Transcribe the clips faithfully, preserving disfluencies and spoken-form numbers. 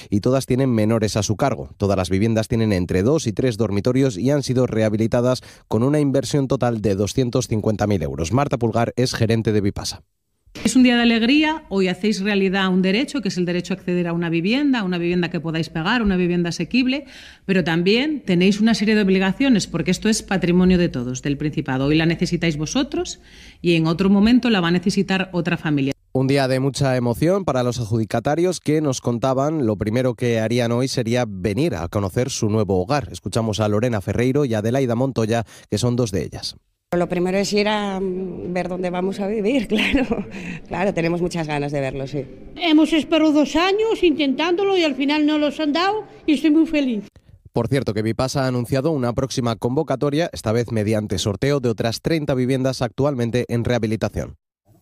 y todas tienen menores a su cargo. Todas las viviendas tienen entre dos y tres dormitorios y han sido rehabilitadas con una inversión total de doscientos cincuenta mil euros. Marta Pulgar es gerente de Vipasa. Es un día de alegría, hoy hacéis realidad un derecho, que es el derecho a acceder a una vivienda, una vivienda que podáis pagar, una vivienda asequible, pero también tenéis una serie de obligaciones, porque esto es patrimonio de todos, del Principado. Hoy la necesitáis vosotros y en otro momento la va a necesitar otra familia. Un día de mucha emoción para los adjudicatarios que nos contaban lo primero que harían hoy sería venir a conocer su nuevo hogar. Escuchamos a Lorena Ferreiro y a Adelaida Montoya, que son dos de ellas. Lo primero es ir a ver dónde vamos a vivir, claro. Claro, tenemos muchas ganas de verlo, sí. Hemos esperado dos años intentándolo y al final no los han dado y estoy muy feliz. Por cierto, que Vipasa ha anunciado una próxima convocatoria, esta vez mediante sorteo de otras treinta viviendas actualmente en rehabilitación.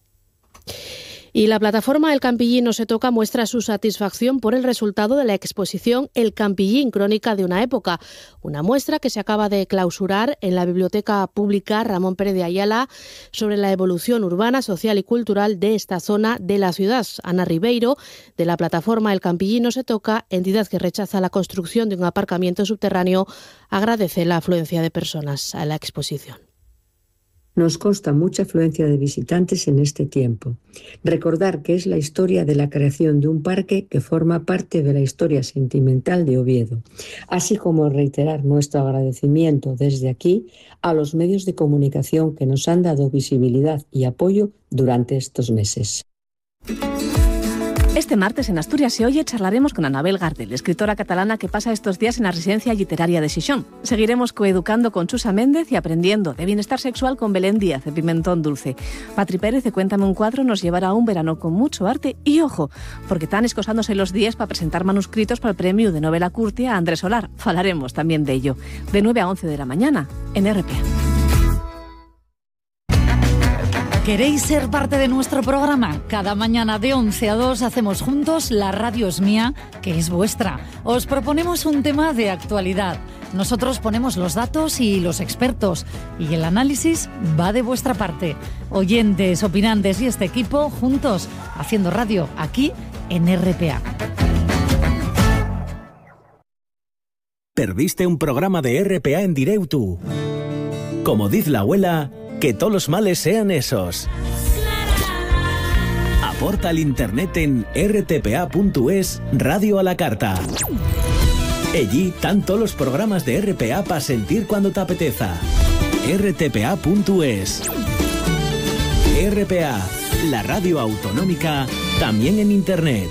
Y la plataforma El Campillín no se toca muestra su satisfacción por el resultado de la exposición El Campillín, crónica de una época. Una muestra que se acaba de clausurar en la Biblioteca Pública Ramón Pérez de Ayala sobre la evolución urbana, social y cultural de esta zona de la ciudad. Ana Ribeiro, de la plataforma El Campillín no se toca, entidad que rechaza la construcción de un aparcamiento subterráneo, agradece la afluencia de personas a la exposición. Nos consta mucha afluencia de visitantes en este tiempo. Recordar que es la historia de la creación de un parque que forma parte de la historia sentimental de Oviedo, así como reiterar nuestro agradecimiento desde aquí a los medios de comunicación que nos han dado visibilidad y apoyo durante estos meses. Este martes en Asturias se oye charlaremos con Anabel Gardel, escritora catalana que pasa estos días en la residencia literaria de Xixón. Seguiremos coeducando con Chusa Méndez y aprendiendo de bienestar sexual con Belén Díaz de Pimentón Dulce. Patri Pérez de Cuéntame un cuadro nos llevará a un verano con mucho arte y ojo, porque están escosándose los días para presentar manuscritos para el premio de novela Curtia a Andrés Solar. Falaremos también de ello. De nueve a once de la mañana en R P A. ¿Queréis ser parte de nuestro programa? Cada mañana de once a dos hacemos juntos La Radio es mía, que es vuestra. Os proponemos un tema de actualidad. Nosotros ponemos los datos y los expertos. Y el análisis va de vuestra parte. Oyentes, opinantes y este equipo juntos, haciendo radio aquí en R P A. Perdiste un programa de R P A en directo. Como dice la abuela, que todos los males sean esos. Aporta al internet en r t p a punto es Radio a la Carta. Allí están todos los programas de R P A para sentir cuando te apeteza. r t p a punto es. R P A, la radio autonómica, también en internet.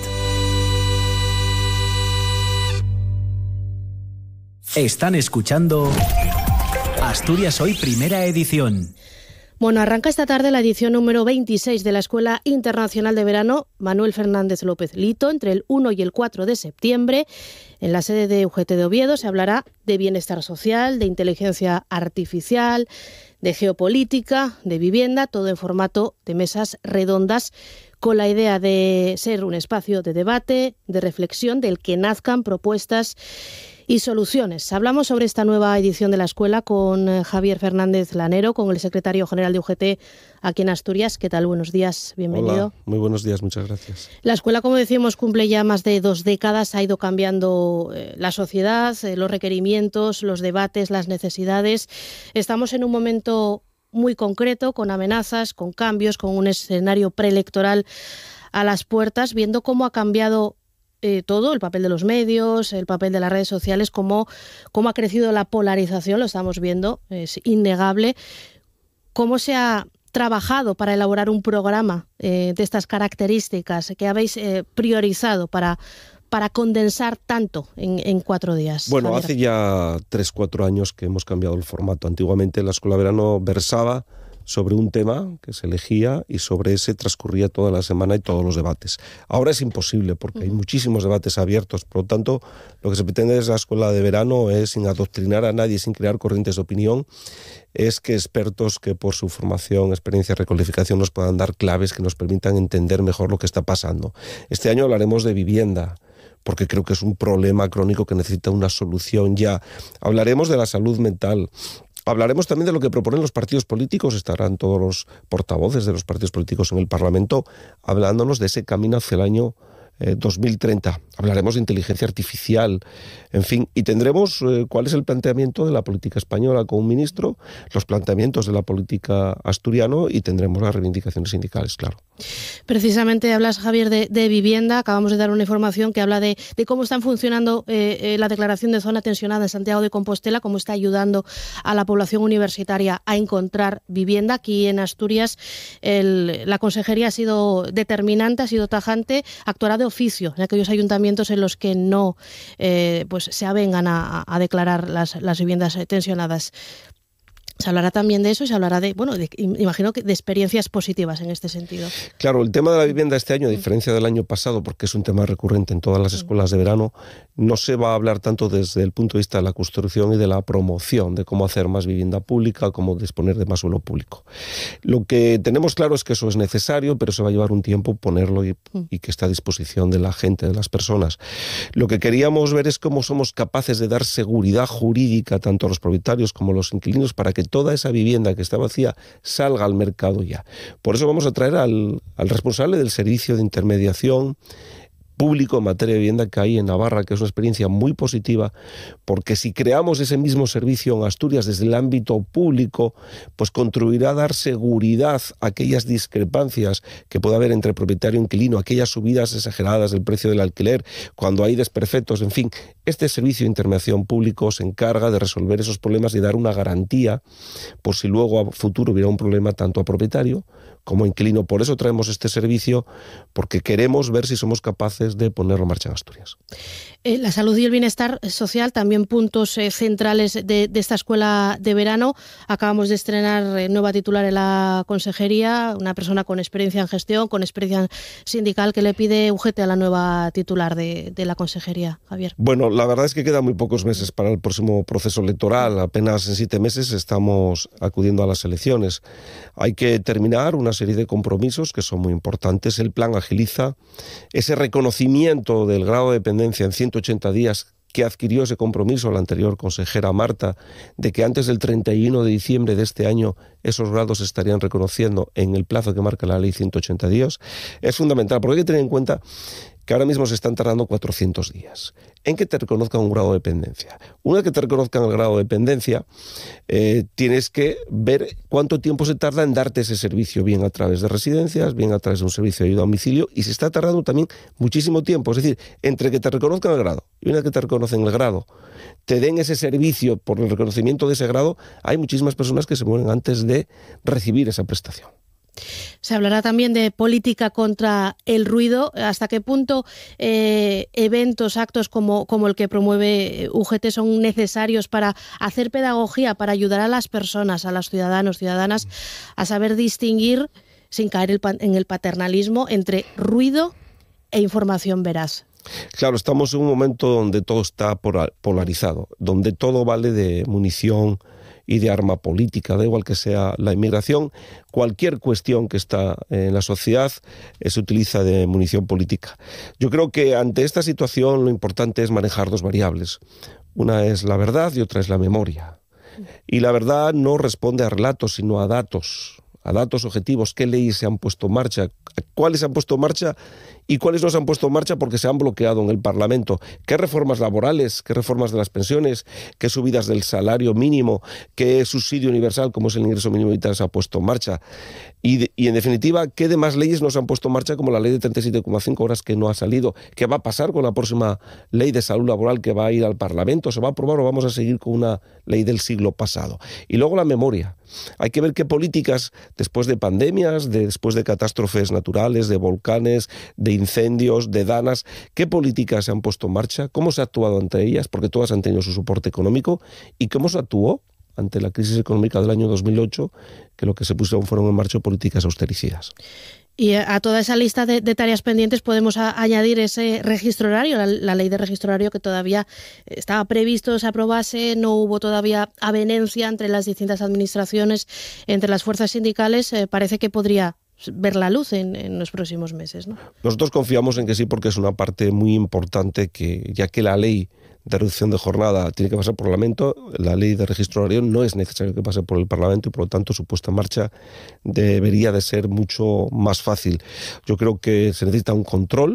Están escuchando Asturias Hoy, primera edición. Bueno, arranca esta tarde la edición número veintiséis de la Escuela Internacional de Verano Manuel Fernández López Lito. Entre el uno y el cuatro de septiembre, en la sede de U G T de Oviedo, se hablará de bienestar social, de inteligencia artificial, de geopolítica, de vivienda, todo en formato de mesas redondas, con la idea de ser un espacio de debate, de reflexión, del que nazcan propuestas y soluciones. Hablamos sobre esta nueva edición de la escuela con Javier Fernández Lanero, con el secretario general de U G T aquí en Asturias. ¿Qué tal? Buenos días, bienvenido. Hola, muy buenos días, muchas gracias. La escuela, como decimos, cumple ya más de dos décadas, ha ido cambiando eh, la sociedad, eh, los requerimientos, los debates, las necesidades. Estamos en un momento muy concreto, con amenazas, con cambios, con un escenario preelectoral a las puertas, viendo cómo ha cambiado Eh, todo, el papel de los medios, el papel de las redes sociales, cómo, cómo ha crecido la polarización, lo estamos viendo, es innegable. ¿Cómo se ha trabajado para elaborar un programa eh, de estas características que habéis eh, priorizado para, para condensar tanto en, en cuatro días? Bueno, Javier. hace ya tres, cuatro años que hemos cambiado el formato. Antiguamente la Escuela de Verano versaba sobre un tema que se elegía y sobre ese transcurría toda la semana y todos los debates. Ahora es imposible porque uh-huh. hay muchísimos debates abiertos. Por lo tanto, lo que se pretende desde la Escuela de Verano es, sin adoctrinar a nadie, sin crear corrientes de opinión, es que expertos que por su formación, experiencia, recualificación nos puedan dar claves que nos permitan entender mejor lo que está pasando. Este año hablaremos de vivienda, porque creo que es un problema crónico que necesita una solución ya. Hablaremos de la salud mental. Hablaremos también de lo que proponen los partidos políticos. Estarán todos los portavoces de los partidos políticos en el Parlamento hablándonos de ese camino hacia el año eh, dos mil treinta. Hablaremos de inteligencia artificial, en fin, y tendremos eh, cuál es el planteamiento de la política española con un ministro, los planteamientos de la política asturiano y tendremos las reivindicaciones sindicales, claro. Precisamente hablas, Javier, de, de vivienda. Acabamos de dar una información que habla de, de cómo están funcionando eh, eh, la declaración de zona tensionada en Santiago de Compostela, cómo está ayudando a la población universitaria a encontrar vivienda. Aquí en Asturias el, la consejería ha sido determinante, ha sido tajante, actuará de oficio en aquellos ayuntamientos en los que no eh, pues se avengan a, a declarar las, las viviendas tensionadas. Se hablará también de eso y se hablará de, bueno, de, imagino que de experiencias positivas en este sentido. Claro, el tema de la vivienda este año, a diferencia del año pasado, porque es un tema recurrente en todas las escuelas de verano, no se va a hablar tanto desde el punto de vista de la construcción y de la promoción, de cómo hacer más vivienda pública, cómo disponer de más suelo público. Lo que tenemos claro es que eso es necesario, pero se va a llevar un tiempo ponerlo y, y que esté a disposición de la gente, de las personas. Lo que queríamos ver es cómo somos capaces de dar seguridad jurídica tanto a los propietarios como a los inquilinos para que toda esa vivienda que está vacía salga al mercado ya. Por eso vamos a traer al, al responsable del servicio de intermediación público en materia de vivienda que hay en Navarra, que es una experiencia muy positiva, porque si creamos ese mismo servicio en Asturias desde el ámbito público, pues contribuirá a dar seguridad a aquellas discrepancias que puede haber entre propietario e inquilino, aquellas subidas exageradas del precio del alquiler, cuando hay desperfectos, en fin. Este servicio de intermediación público se encarga de resolver esos problemas y dar una garantía por si luego a futuro hubiera un problema tanto a propietario como inquilino. Por eso traemos este servicio, porque queremos ver si somos capaces de ponerlo en marcha en Asturias. Eh, la salud y el bienestar social, también puntos eh, centrales de, de esta escuela de verano. Acabamos de estrenar eh, nueva titular en la consejería, una persona con experiencia en gestión, con experiencia sindical, que le pide U G T a la nueva titular de, de la consejería, Javier. Bueno, la verdad es que quedan muy pocos meses para el próximo proceso electoral. Apenas en siete meses estamos acudiendo a las elecciones. Hay que terminar una serie de compromisos que son muy importantes. El plan agiliza ese reconocimiento del grado de dependencia en ciento ochenta días que adquirió ese compromiso la anterior consejera Marta, de que antes del treinta y uno de diciembre de este año esos grados se estarían reconociendo en el plazo que marca la ley ciento ochenta días, es fundamental, porque hay que tener en cuenta que ahora mismo se están tardando cuatrocientos días en que te reconozcan un grado de dependencia. Una vez que te reconozcan el grado de dependencia, eh, tienes que ver cuánto tiempo se tarda en darte ese servicio, bien a través de residencias, bien a través de un servicio de ayuda a domicilio, y se está tardando también muchísimo tiempo. Es decir, entre que te reconozcan el grado y una vez que te reconocen el grado, te den ese servicio por el reconocimiento de ese grado, hay muchísimas personas que se mueren antes de recibir esa prestación. Se hablará también de política contra el ruido. ¿Hasta qué punto eh, eventos, actos como, como el que promueve U G T son necesarios para hacer pedagogía, para ayudar a las personas, a los ciudadanos, ciudadanas, a saber distinguir, sin caer el, en el paternalismo, entre ruido e información veraz? Claro, estamos en un momento donde todo está polarizado, donde todo vale de munición y de arma política, da igual que sea la inmigración, cualquier cuestión que está en la sociedad eh, se utiliza de munición política. Yo creo que ante esta situación lo importante es manejar dos variables. Una es la verdad y otra es la memoria. Y la verdad no responde a relatos, sino a datos, a datos objetivos. ¿Qué leyes se han puesto en marcha? ¿Cuáles se han puesto en marcha? ¿Y cuáles no se han puesto en marcha porque se han bloqueado en el Parlamento? ¿Qué reformas laborales? ¿Qué reformas de las pensiones? ¿Qué subidas del salario mínimo? ¿Qué subsidio universal, como es el ingreso mínimo vital, se ha puesto en marcha? Y, de, y en definitiva, ¿qué demás leyes no se han puesto en marcha, como la ley de treinta y siete coma cinco horas que no ha salido? ¿Qué va a pasar con la próxima ley de salud laboral que va a ir al Parlamento? ¿Se va a aprobar o vamos a seguir con una ley del siglo pasado? Y luego la memoria. Hay que ver qué políticas, después de pandemias, de, después de catástrofes naturales, de volcanes, de incendios, de danas, qué políticas se han puesto en marcha, cómo se ha actuado ante ellas, porque todas han tenido su soporte económico, y cómo se actuó ante la crisis económica del año dos mil ocho, que lo que se pusieron fueron en marcha políticas austericidas. Y a toda esa lista de, de tareas pendientes podemos a, añadir ese registro horario, la, la ley de registro horario que todavía estaba previsto se aprobase, no hubo todavía avenencia entre las distintas administraciones, entre las fuerzas sindicales, eh, parece que podría ver la luz en, en los próximos meses, ¿no? Nosotros confiamos en que sí, porque es una parte muy importante, que ya que la ley de reducción de jornada tiene que pasar por el Parlamento, la ley de registro horario no es necesario que pase por el Parlamento y por lo tanto su puesta en marcha debería de ser mucho más fácil. Yo creo que se necesita un control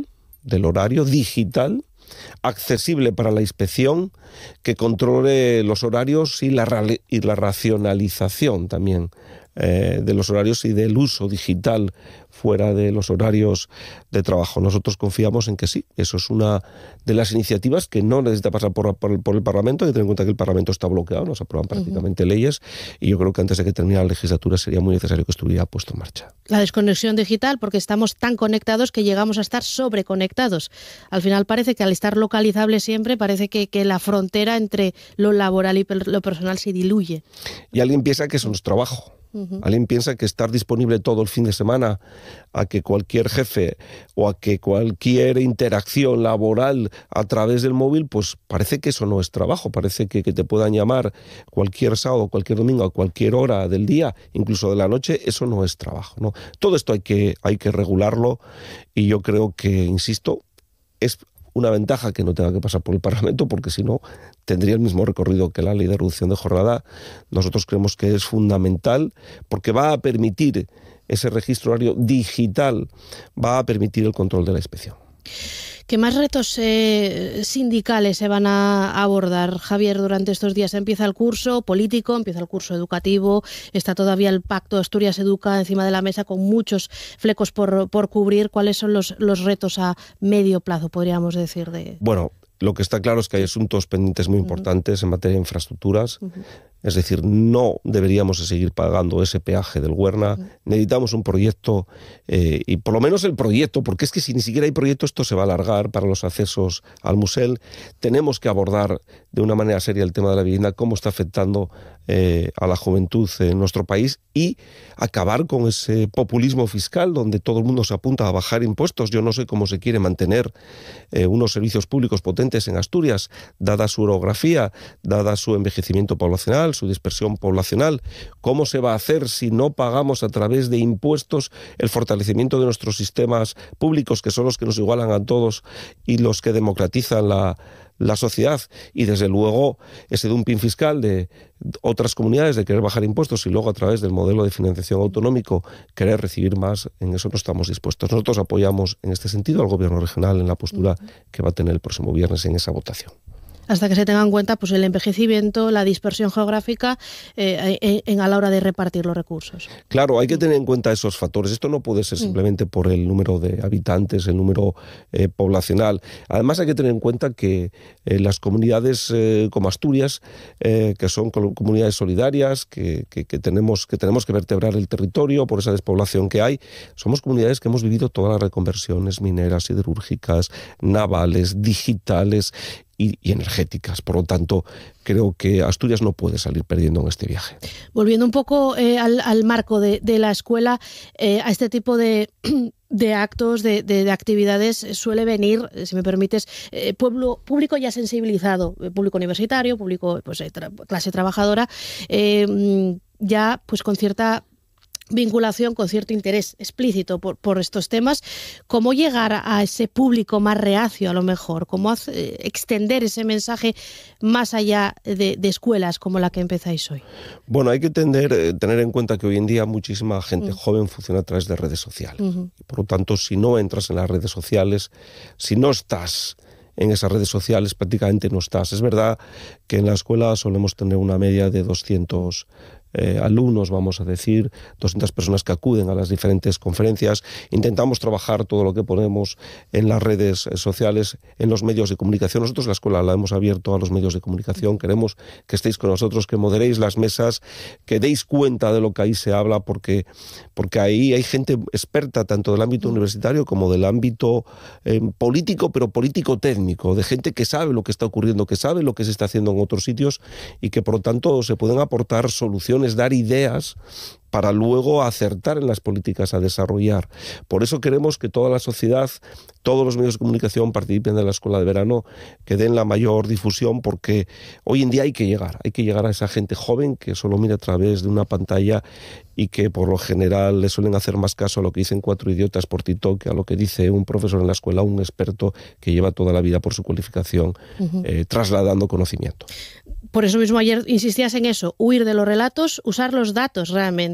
del horario digital, accesible para la inspección, que controle los horarios y la, y la racionalización también eh, de los horarios y del uso digital fuera de los horarios de trabajo. Nosotros confiamos en que sí, eso es una de las iniciativas que no necesita pasar por, por, por el Parlamento. Hay que tener en cuenta que el Parlamento está bloqueado, no se aprueban prácticamente uh-huh. leyes, y yo creo que antes de que termine la legislatura sería muy necesario que estuviera puesto en marcha. La desconexión digital, porque estamos tan conectados que llegamos a estar sobreconectados. Al final parece que al estar localizable siempre, parece que, que la frontera entre lo laboral y lo personal se diluye. Y alguien piensa que eso no es trabajo. Uh-huh. Alguien piensa que estar disponible todo el fin de semana a que cualquier jefe o a que cualquier interacción laboral a través del móvil, pues parece que eso no es trabajo. Parece que, que te puedan llamar cualquier sábado, cualquier domingo, a cualquier hora del día, incluso de la noche, eso no es trabajo, ¿no? Todo esto hay que, hay que regularlo, y yo creo que, insisto, es una ventaja que no tenga que pasar por el Parlamento, porque si no tendría el mismo recorrido que la ley de reducción de jornada. Nosotros creemos que es fundamental porque va a permitir ese registro horario digital, va a permitir el control de la inspección. ¿Qué más retos eh, sindicales se van a abordar, Javier, durante estos días? Empieza el curso político, empieza el curso educativo, está todavía el Pacto Asturias Educa encima de la mesa con muchos flecos por, por cubrir. ¿Cuáles son los, los retos a medio plazo, podríamos decir? De... Bueno, lo que está claro es que hay asuntos pendientes muy importantes uh-huh. en materia de infraestructuras. Uh-huh. Es decir, no deberíamos de seguir pagando ese peaje del Huerna. Uh-huh. Necesitamos un proyecto, eh, y por lo menos el proyecto, porque es que si ni siquiera hay proyecto, esto se va a alargar para los accesos al Musel. Tenemos que abordar de una manera seria el tema de la vivienda, cómo está afectando eh, a la juventud en nuestro país, y acabar con ese populismo fiscal donde todo el mundo se apunta a bajar impuestos. Yo no sé cómo se quiere mantener eh, unos servicios públicos potentes en Asturias, dada su orografía, dada su envejecimiento poblacional, su dispersión poblacional. ¿Cómo se va a hacer si no pagamos a través de impuestos el fortalecimiento de nuestros sistemas públicos, que son los que nos igualan a todos y los que democratizan la, la sociedad? Y desde luego ese dumping fiscal de otras comunidades de querer bajar impuestos y luego a través del modelo de financiación autonómico querer recibir más, en eso no estamos dispuestos. Nosotros apoyamos en este sentido al Gobierno regional en la postura que va a tener el próximo viernes en esa votación. Hasta que se tenga en cuenta pues el envejecimiento, la dispersión geográfica eh, en, en, a la hora de repartir los recursos. Claro, hay que tener en cuenta esos factores. Esto no puede ser simplemente por el número de habitantes, el número eh, poblacional. Además hay que tener en cuenta que eh, las comunidades eh, como Asturias, eh, que son comunidades solidarias, que, que, que, tenemos, que tenemos que vertebrar el territorio por esa despoblación que hay, somos comunidades que hemos vivido todas las reconversiones mineras, siderúrgicas, navales, digitales Y, y energéticas. Por lo tanto, creo que Asturias no puede salir perdiendo en este viaje. Volviendo un poco eh, al, al marco de, de la escuela, eh, a este tipo de, de actos, de, de, de actividades, suele venir, si me permites, eh, pueblo, público ya sensibilizado, público universitario, público pues, tra- clase trabajadora, eh, ya pues con cierta vinculación, con cierto interés explícito por, por estos temas. ¿Cómo llegar a ese público más reacio, a lo mejor? ¿Cómo hace, extender ese mensaje más allá de, de escuelas como la que empezáis hoy? Bueno, hay que tener, tener en cuenta que hoy en día muchísima gente uh-huh. joven funciona a través de redes sociales. Uh-huh. Por lo tanto, si no entras en las redes sociales, si no estás en esas redes sociales, prácticamente no estás. Es verdad que en la escuela solemos tener una media de doscientos Eh, alumnos, vamos a decir, doscientas personas que acuden a las diferentes conferencias. Intentamos trabajar todo lo que ponemos en las redes sociales, en los medios de comunicación. Nosotros la escuela la hemos abierto a los medios de comunicación. Queremos que estéis con nosotros, que moderéis las mesas, que deis cuenta de lo que ahí se habla, porque, porque ahí hay gente experta tanto del ámbito universitario como del ámbito eh, político, pero político técnico, de gente que sabe lo que está ocurriendo, que sabe lo que se está haciendo en otros sitios y que por lo tanto se pueden aportar soluciones, dar ideas para luego acertar en las políticas a desarrollar. Por eso queremos que toda la sociedad, todos los medios de comunicación participen de la escuela de verano, que den la mayor difusión, porque hoy en día hay que llegar, hay que llegar a esa gente joven que solo mira a través de una pantalla y que por lo general le suelen hacer más caso a lo que dicen cuatro idiotas por TikTok que a lo que dice un profesor en la escuela, un experto que lleva toda la vida por su cualificación uh-huh. eh, trasladando conocimiento. Por eso mismo ayer insistías en eso, huir de los relatos, usar los datos realmente.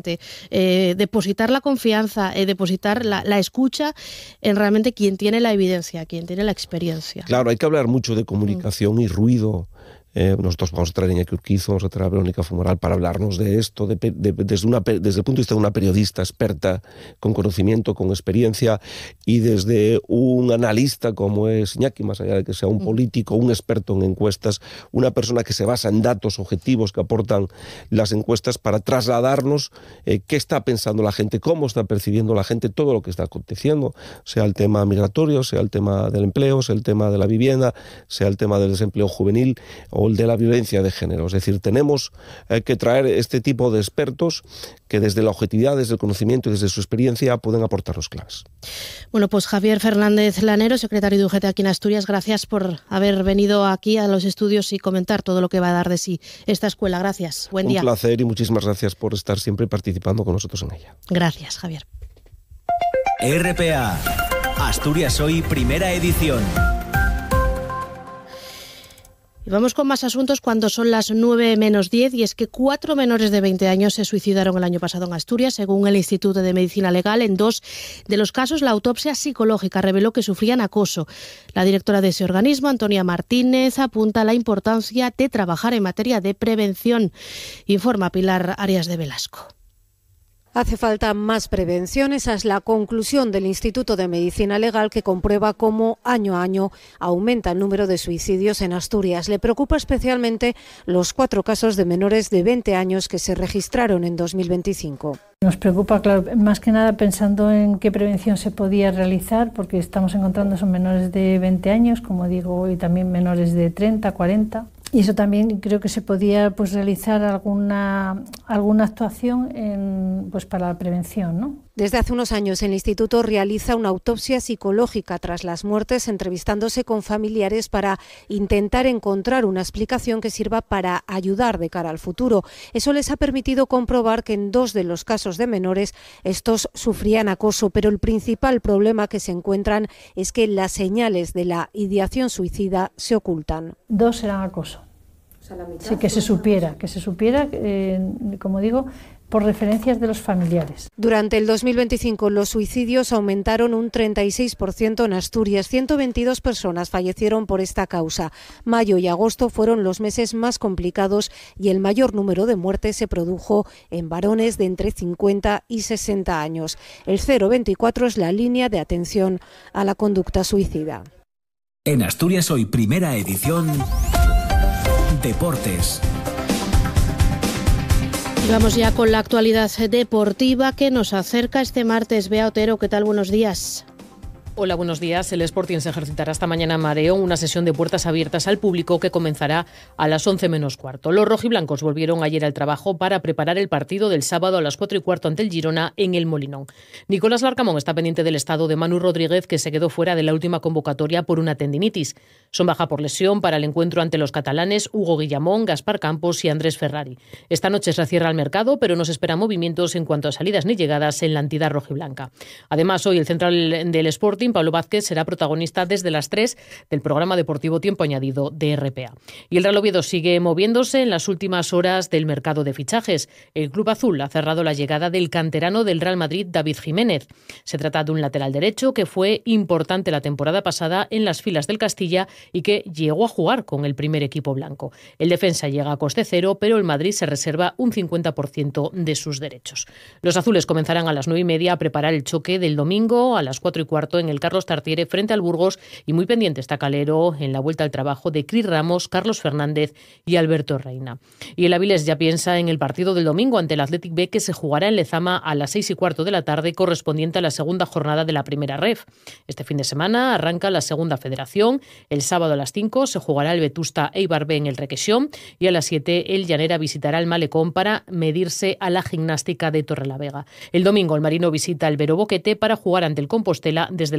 realmente, eh, depositar la confianza, eh, depositar la, la escucha en realmente quien tiene la evidencia, quien tiene la experiencia. Claro, hay que hablar mucho de comunicación mm. y ruido. Eh, nosotros vamos a traer a Iñaki Urquizo, vamos a traer a Verónica Fumoral para hablarnos de esto, de, de, desde, una, desde el punto de vista de una periodista experta, con conocimiento, con experiencia, y desde un analista como es Iñaki, más allá de que sea un político, un experto en encuestas, una persona que se basa en datos objetivos que aportan las encuestas para trasladarnos eh, qué está pensando la gente, cómo está percibiendo la gente todo lo que está aconteciendo, sea el tema migratorio, sea el tema del empleo, sea el tema de la vivienda, sea el tema del desempleo juvenil o el de la violencia de género. Es decir, tenemos eh, que traer este tipo de expertos que desde la objetividad, desde el conocimiento y desde su experiencia pueden aportarnos claves. Bueno, pues Javier Fernández Lanero, secretario de U G T aquí en Asturias, gracias por haber venido aquí a los estudios y comentar todo lo que va a dar de sí esta escuela. Gracias. Buen día. Un placer y muchísimas gracias por estar siempre participando con nosotros en ella. Gracias, Javier. R P A, Asturias Hoy, primera edición. Y vamos con más asuntos cuando son las nueve menos diez, y es que cuatro menores de veinte años se suicidaron el año pasado en Asturias. Según el Instituto de Medicina Legal, en dos de los casos la autopsia psicológica reveló que sufrían acoso. La directora de ese organismo, Antonia Martínez, apunta a la importancia de trabajar en materia de prevención. Informa Pilar Arias de Velasco. Hace falta más prevención, esa es la conclusión del Instituto de Medicina Legal, que comprueba cómo año a año aumenta el número de suicidios en Asturias. Le preocupa especialmente los cuatro casos de menores de veinte años que se registraron en dos mil veinticinco. Nos preocupa, claro, más que nada pensando en qué prevención se podía realizar, porque estamos encontrando son menores de veinte años, como digo, y también menores de treinta, cuarenta. Y eso también creo que se podía pues realizar alguna alguna actuación en, pues para la prevención, ¿no? Desde hace unos años el Instituto realiza una autopsia psicológica tras las muertes, entrevistándose con familiares para intentar encontrar una explicación que sirva para ayudar de cara al futuro. Eso les ha permitido comprobar que en dos de los casos de menores estos sufrían acoso, pero el principal problema que se encuentran es que las señales de la ideación suicida se ocultan. Dos eran acoso. Sí, que se supiera, que se supiera, eh, como digo, por referencias de los familiares. Durante el dos mil veinticinco los suicidios aumentaron un treinta y seis por ciento en Asturias. ciento veintidós personas fallecieron por esta causa. Mayo y agosto fueron los meses más complicados y el mayor número de muertes se produjo en varones de entre cincuenta y sesenta años. El cero veinticuatro es la línea de atención a la conducta suicida. En Asturias Hoy, primera edición, Deportes. Y vamos ya con la actualidad deportiva que nos acerca este martes. Bea Otero, ¿qué tal? Buenos días. Hola, buenos días. El Sporting se ejercitará esta mañana en Mareo, una sesión de puertas abiertas al público que comenzará a las once menos cuarto. Los rojiblancos volvieron ayer al trabajo para preparar el partido del sábado a las cuatro y cuarto ante el Girona en el Molinón. Nicolás Larcamón está pendiente del estado de Manu Rodríguez, que se quedó fuera de la última convocatoria por una tendinitis. Son baja por lesión para el encuentro ante los catalanes Hugo Guillamón, Gaspar Campos y Andrés Ferrari. Esta noche se cierra el mercado, pero no se esperan movimientos en cuanto a salidas ni llegadas en la entidad rojiblanca. Además, hoy el central del Sporting, Pablo Vázquez, será protagonista desde las tres del programa deportivo Tiempo Añadido de R P A. Y el Real Oviedo sigue moviéndose en las últimas horas del mercado de fichajes. El Club Azul ha cerrado la llegada del canterano del Real Madrid, David Jiménez. Se trata de un lateral derecho que fue importante la temporada pasada en las filas del Castilla y que llegó a jugar con el primer equipo blanco. El defensa llega a coste cero, pero el Madrid se reserva un cincuenta por ciento de sus derechos. Los azules comenzarán a las nueve y media a preparar el choque del domingo a las cuatro y cuarto en el Carlos Tartiere frente al Burgos, y muy pendiente está Calero en la vuelta al trabajo de Cris Ramos, Carlos Fernández y Alberto Reina. Y el Avilés ya piensa en el partido del domingo ante el Athletic B, que se jugará en Lezama a las seis y cuarto de la tarde, correspondiente a la segunda jornada de la primera ref. Este fin de semana arranca la segunda federación. El sábado a las cinco se jugará el Vetusta Eibar B en el Requesión, y a las siete el Llanera visitará el Malecón para medirse a la Gimnástica de Torrelavega. El domingo el Marino visita el Vero Boquete para jugar ante el Compostela desde las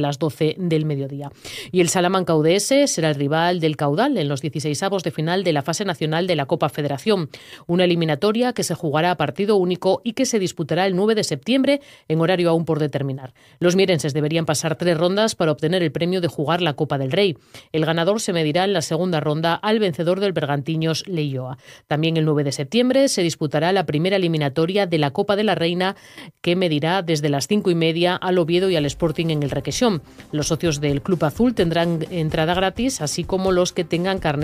las doce del mediodía. Y el Salamanca U D S será el rival del Caudal en los dieciseisavos de final de la fase nacional de la Copa Federación, una eliminatoria que se jugará a partido único y que se disputará el nueve de septiembre en horario aún por determinar. Los mierenses deberían pasar tres rondas para obtener el premio de jugar la Copa del Rey. El ganador se medirá en la segunda ronda al vencedor del Bergantiños Leioa. También el nueve de septiembre se disputará la primera eliminatoria de la Copa de la Reina, que medirá desde las cinco y media al Oviedo y al Sporting en el Requesón. Los socios del Club Azul tendrán entrada gratis, así como los que tengan carnet